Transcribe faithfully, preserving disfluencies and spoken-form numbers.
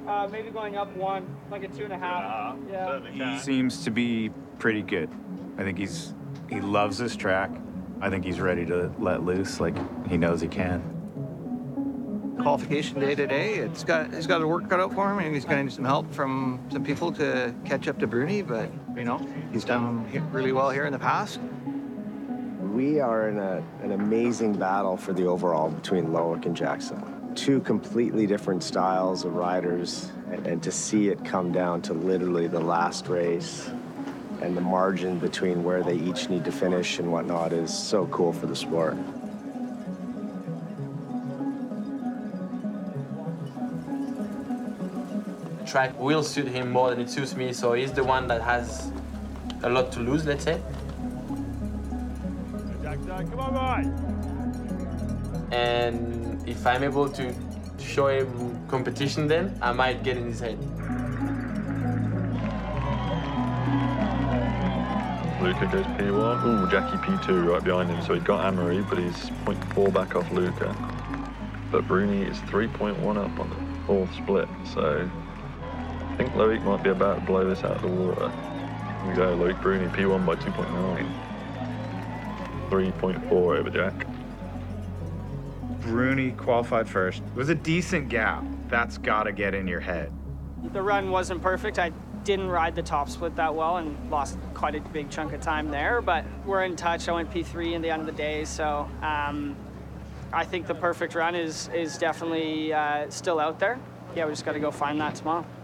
Uh, maybe going up one, like a two and a half. Yeah. He seems to be pretty good. I think he's he loves this track. I think he's ready to let loose, like he knows he can. Qualification day today, it's got he's got a work cut out for him, and he's going to need some help from some people to catch up to Bruni. But you know, he's done really well here in the past. We are in a, an amazing battle for the overall between Loic and Jackson. Two completely different styles of riders, and, and to see it come down to literally the last race and the margin between where they each need to finish and whatnot is so cool for the sport. The track will suit him more than it suits me, so he's the one that has a lot to lose, let's say. Come on, right. And if I'm able to show him competition, then I might get in his head. Luca goes P one. Ooh, Jackie P two right behind him. So he got Amory, but he's zero point four back off Luca. But Bruni is three point one up on the fourth split. So I think Loic might be about to blow this out of the water. Here we go, Loic Bruni P one by two point nine. three point four over Jack. Bruni qualified first. It was a decent gap. That's got to get in your head. The run wasn't perfect. I didn't ride the top split that well and lost quite a big chunk of time there, but we're in touch. I went P three in the end of the day, so um, I think the perfect run is, is definitely uh, still out there. Yeah, we just got to go find that tomorrow.